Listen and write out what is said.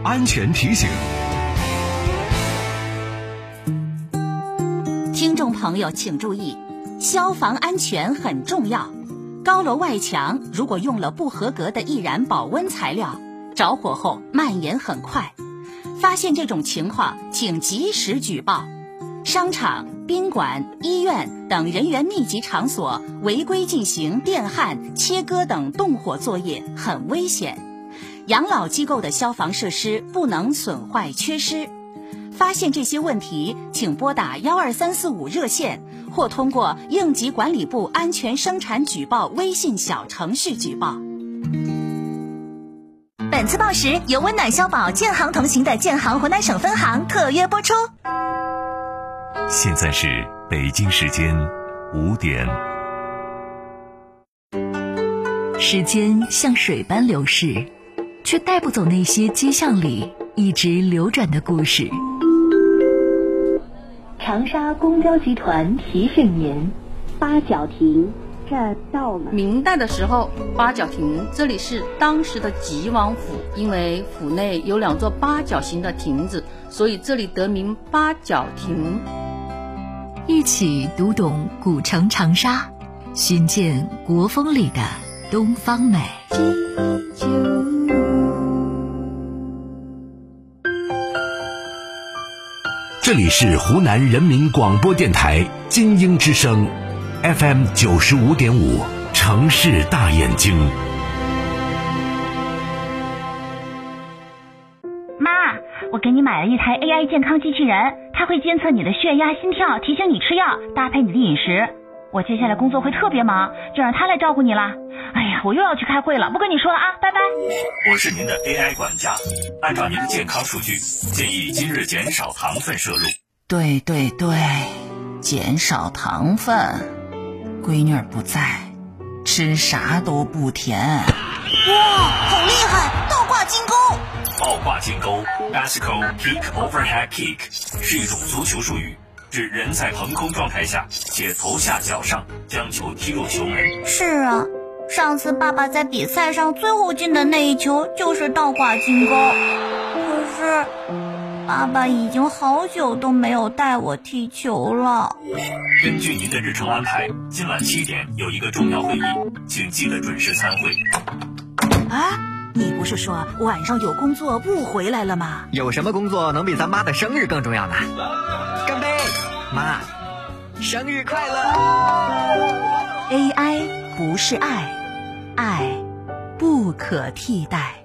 安全提醒。 听众朋友请注意，消防安全很重要。高楼外墙如果用了不合格的易燃保温材料，着火后蔓延很快。发现这种情况，请及时举报。商场、宾馆、医院等人员密集场所违规进行电焊、切割等动火作业很危险。养老机构的消防设施不能损坏缺失。发现这些问题，请拨打12345热线，或通过应急管理部安全生产举报微信小程序举报。本次报时由温暖消保建行同行的建行湖南省分行特约播出。 现在是北京时间5点。 时间像水般流逝，却带不走那些街巷里一直流转的故事。 长沙公交集团提示您，八角亭这到了。 明代的时候，八角亭这里是当时的吉王府，因为府内有2座八角形的亭子，所以这里得名八角亭。 一起读懂古城长沙，寻见国风里的东方美。 这里是湖南人民广播电台金鹰之声 FM 95.5城市大眼睛。 妈，我给你买了一台 AI 健康机器人，它会监测你的血压、心跳，提醒你吃药，搭配你的饮食。我接下来工作会特别忙，就让它来照顾你了。哎呀，我又要去开会了，不跟你说了啊，拜拜。 我是您的 AI 管家，按照您的健康数据，建议今日减少糖分摄入。 对，减少糖分。闺女儿不在，吃啥都不甜。 哇，好厉害！倒挂金钩。 倒挂金钩 Bicycle Kick Overhead Kick 是一种足球术语，指人在腾空状态下且头下脚上将球踢入球门。 是啊，上次爸爸在比赛上最后进的那一球就是倒挂金钩。可是爸爸已经好久都没有带我踢球了。 根据您的日程安排，今晚7点有一个重要会议，请记得准时参会。 啊，你不是说晚上有工作不回来了吗？ 有什么工作能比咱妈的生日更重要呢？干杯，妈，生日快乐。 AI 不是爱，爱不可替代。